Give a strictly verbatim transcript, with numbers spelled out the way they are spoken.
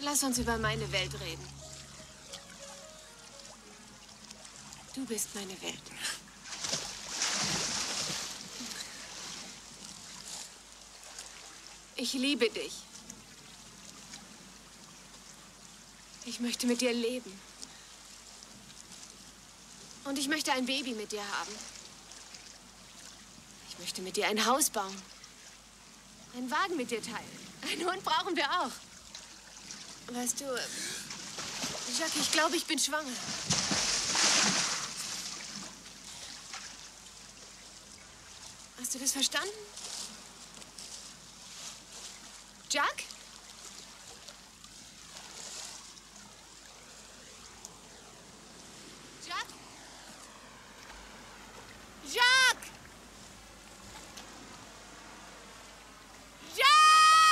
Lass uns über meine Welt reden. Du bist meine Welt. Ich liebe dich. Ich möchte mit dir leben. Und ich möchte ein Baby mit dir haben. Ich möchte mit dir ein Haus bauen. Einen Wagen mit dir teilen. Einen Hund brauchen wir auch. Weißt du, Jacques, ich glaube, ich bin schwanger. Hast du das verstanden? Jacques?